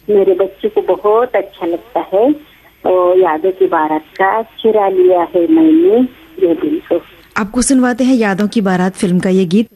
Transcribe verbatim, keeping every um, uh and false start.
मेरे बच्चे को बहुत अच्छा लगता है। और यादों की बारात का चुरा लिया है मैंने ये दिल को। आपको सुनवाते हैं यादों की बारात फिल्म का ये गीत।